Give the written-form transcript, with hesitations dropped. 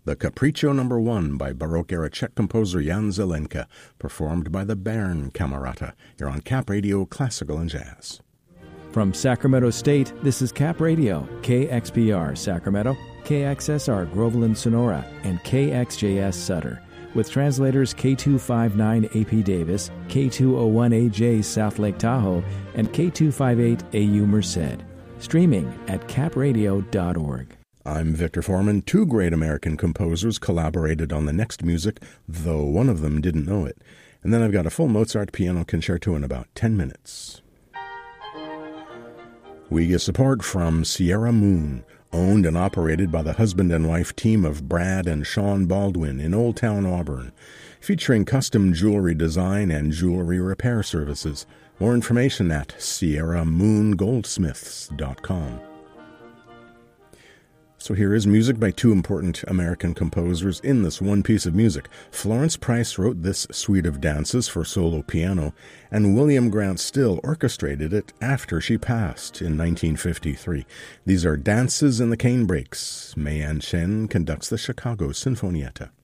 the Capriccio No. 1 by Baroque-era Czech composer Jan Zelenka, performed by the Bern Camerata. You're on Cap Radio Classical and Jazz. From Sacramento State, this is Cap Radio, KXPR Sacramento, KXSR Groveland Sonora, and KXJS Sutter, with translators K259AP Davis, K201AJ South Lake Tahoe, and K258AU Merced. Streaming at capradio.org. I'm Victor Foreman. Two great American composers collaborated on the next music, though one of them didn't know it. And then I've got a full Mozart piano concerto in about 10 minutes. We get support from Sierra Moon, owned and operated by the husband and wife team of Brad and Sean Baldwin in Old Town Auburn, featuring custom jewelry design and jewelry repair services. More information at sierramoongoldsmiths.com. So here is music by two important American composers in this one piece of music. Florence Price wrote this suite of dances for solo piano, and William Grant Still orchestrated it after she passed in 1953. These are Dances in the Canebrakes. Mei An Chen conducts the Chicago Sinfonietta.